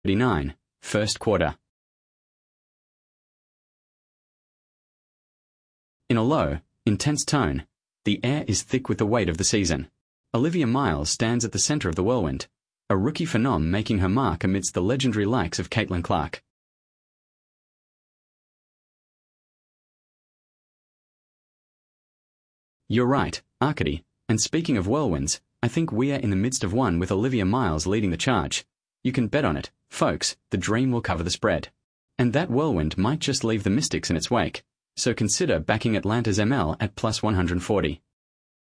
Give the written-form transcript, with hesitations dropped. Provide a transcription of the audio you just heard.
39, first quarter. In a low, intense tone, the air is thick with the weight of the season. Olivia Miles stands at the center of the whirlwind, a rookie phenom making her mark amidst the legendary likes of Caitlin Clark. You're right, Arkady, and speaking of whirlwinds, I think we are in the midst of one with Olivia Miles leading the charge. You can bet on it, folks, the dream will cover the spread. And that whirlwind might just leave the Mystics in its wake, so consider backing Atlanta's ML at plus 140.